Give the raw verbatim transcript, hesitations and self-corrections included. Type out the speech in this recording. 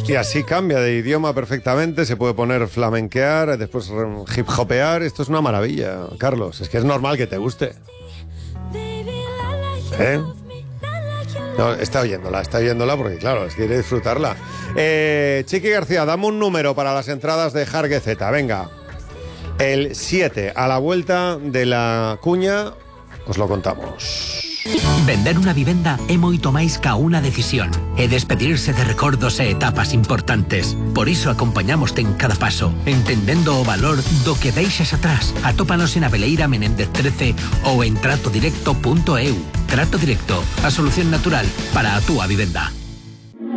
Y así cambia de idioma perfectamente, se puede poner flamenquear, después hip hopear, esto es una maravilla, Carlos, es que es normal que te guste. ¿Eh? No, está oyéndola, está oyéndola porque claro, quiere disfrutarla. Eh, Chiqui García, dame un número para las entradas de Jarguezeta, venga. El siete, a la vuelta de la cuña, os lo contamos. Vender unha vivenda é moito máis ca unha decisión. É despedirse de recordos e etapas importantes. Por iso acompañamoste en cada paso, entendendo o valor do que deixas atrás. Atópanos en Aveleira Menéndez trece ou en trato directo punto eu. Trato Directo, a solución natural para a túa vivenda.